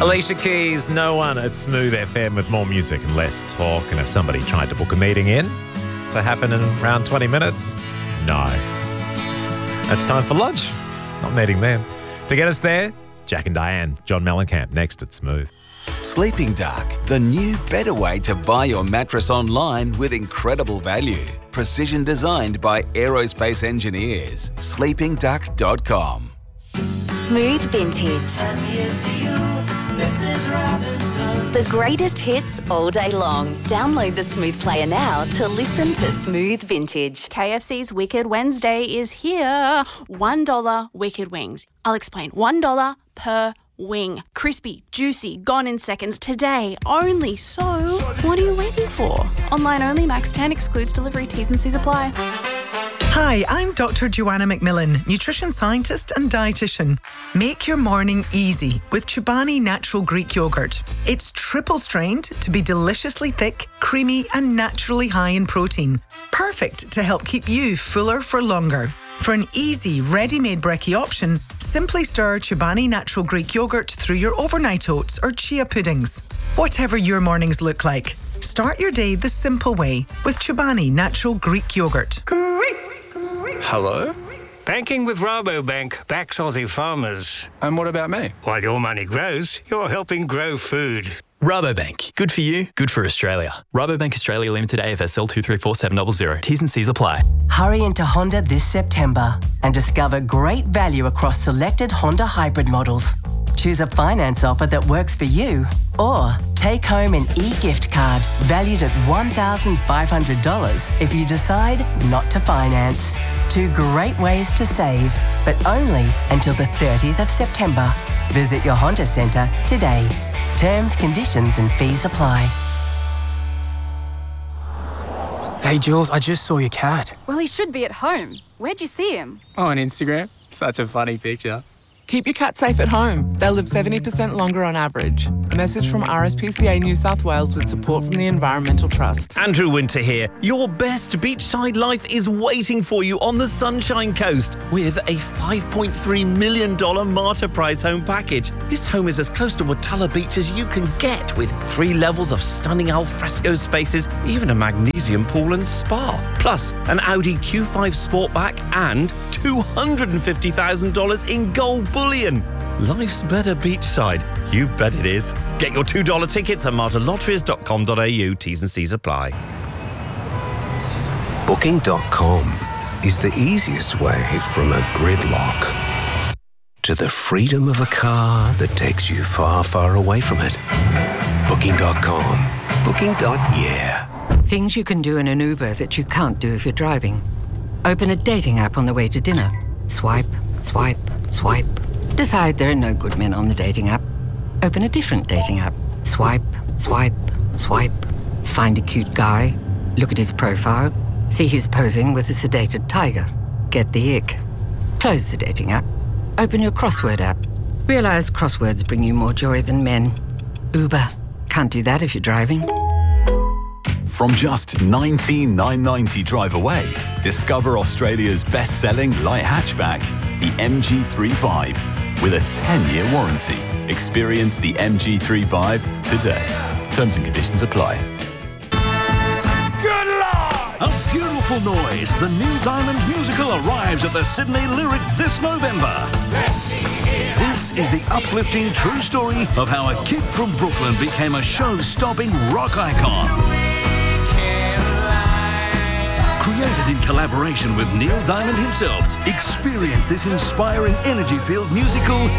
Alicia Keys, no one at Smooth FM with more music and less talk. And if somebody tried to book a meeting in to happen in around 20 minutes, no. It's time for lunch. Not meeting them. To get us there, Jack and Diane, John Mellencamp, next at Smooth. Sleeping Dark, the new better way to buy your mattress online with incredible value. Precision designed by aerospace engineers. sleepingduck.com. Smooth Vintage. The greatest hits all day long. Download the Smooth Player now to listen to Smooth Vintage. KFC's Wicked Wednesday is here. $1 Wicked Wings. I'll explain. $1 per wing. Crispy, juicy, gone in seconds today only. So, what are you waiting for? Online only, max 10, excludes delivery, T's and C's apply. Hi, I'm Dr. Joanna McMillan, nutrition scientist and dietitian. Make your morning easy with Chobani Natural Greek Yogurt. It's triple strained to be deliciously thick, creamy and naturally high in protein. Perfect to help keep you fuller for longer. For an easy, ready-made brekkie option, simply stir Chobani Natural Greek Yogurt through your overnight oats or chia puddings. Whatever your mornings look like, start your day the simple way with Chobani Natural Greek Yogurt. Hello? Banking with Rabobank backs Aussie farmers. And what about me? While your money grows, you're helping grow food. Rabobank. Good for you, good for Australia. Rabobank Australia Limited AFSL 234700. T's and C's apply. Hurry into Honda this September and discover great value across selected Honda hybrid models. Choose a finance offer that works for you or take home an e-gift card valued at $1,500 if you decide not to finance. 2 great ways to save, but only until the 30th of September. Visit your Honda Centre today. Terms, conditions and fees apply. Hey Jules, I just saw your cat. Well, he should be at home. Where'd you see him? Oh, on Instagram. Such a funny picture. Keep your cat safe at home. They'll live 70% longer on average. A message from RSPCA New South Wales with support from the Environmental Trust. Andrew Winter here. Your best beachside life is waiting for you on the Sunshine Coast with a $5.3 million Marta Prize home package. This home is as close to Watala Beach as you can get, with 3 levels of stunning alfresco spaces, even a magnesium pool and spa. Plus, an Audi Q5 Sportback and $250,000 in gold bullion. Life's better beachside. You bet it is. Get your $2 tickets at martalotteries.com.au. T's and C's apply. Booking.com is the easiest way from a gridlock to the freedom of a car that takes you far, far away from it. Booking.com. Booking.yeah. Things you can do in an Uber that you can't do if you're driving. Open a dating app on the way to dinner. Swipe, swipe, swipe. Decide there are no good men on the dating app. Open a different dating app. Swipe, swipe, swipe. Find a cute guy. Look at his profile. See he's posing with a sedated tiger. Get the ick. Close the dating app. Open your crossword app. Realize crosswords bring you more joy than men. Uber. Can't do that if you're driving. From just $19,990 drive away, discover Australia's best-selling light hatchback, the MG35, with a 10-year warranty. Experience the MG35 today. Terms and conditions apply. Good Lord! A beautiful noise. The Neil Diamond musical arrives at the Sydney Lyric this November. This is the uplifting true story of how a kid from Brooklyn became a show-stopping rock icon. Created in collaboration with Neil Diamond himself, experience this inspiring, energy-filled musical